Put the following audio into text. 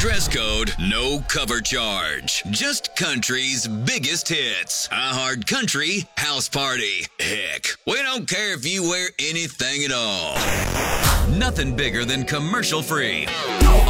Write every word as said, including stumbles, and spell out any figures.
dress code, no cover charge. Just country's biggest hits. A Hard Country House Party. Heck, we don't care if you wear anything at all. Nothing bigger than commercial free.